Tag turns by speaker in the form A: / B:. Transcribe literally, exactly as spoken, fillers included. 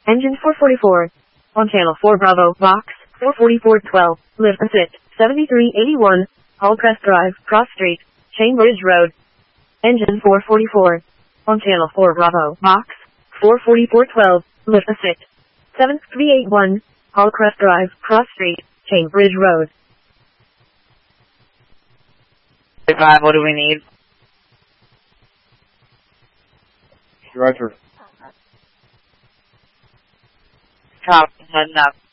A: Engine four forty-four. On channel four Bravo, box, four forty-four twelve, lift and sit, seventy-three eighty-one, Hallcrest Drive, Cross Street, Chainbridge Road. Engine four forty-four. On channel four Bravo, box, four forty-four twelve, lift and sit, seven three eight one, Hallcrest Drive, Cross Street, Chainbridge Road.
B: Five, what do we need?
C: Roger.
B: Copy, heading up.